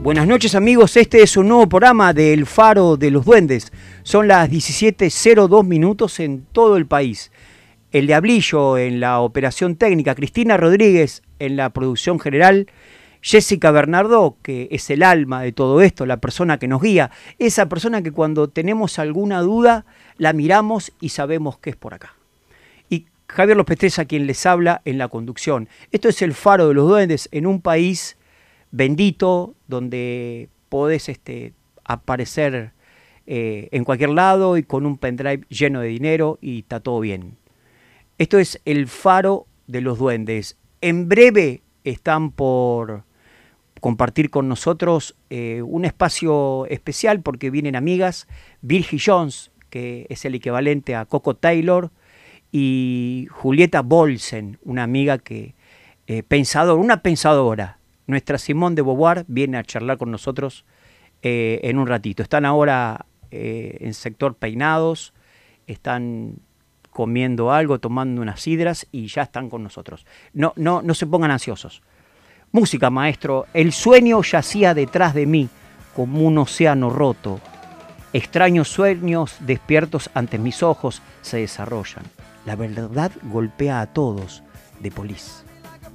Buenas noches amigos, este es un nuevo programa del Faro de los Duendes. Son las 17:02 minutos en todo el país. El Diablillo en la operación técnica, Cristina Rodríguez en la producción general, Jessica Bernardo, que es el alma de todo esto, la persona que nos guía, esa persona que cuando tenemos alguna duda la miramos y sabemos que es por acá. Y Javier López Treza, quien les habla en la conducción. Esto es el Faro de los Duendes en un país bendito, donde podés aparecer en cualquier lado y con un pendrive lleno de dinero y está todo bien. Esto es el Faro de los Duendes. En breve están por compartir con nosotros un espacio especial porque vienen amigas, Virgie Jones, que es el equivalente a Coco Taylor, y Julieta Bolsen, una amiga que una pensadora. Nuestra Simone de Beauvoir viene a charlar con nosotros en un ratito. Están ahora en sector peinados, están comiendo algo, tomando unas sidras y ya están con nosotros. No se pongan ansiosos. Música, maestro. El sueño yacía detrás de mí como un océano roto. Extraños sueños despiertos ante mis ojos se desarrollan. La verdad golpea a todos. De Police.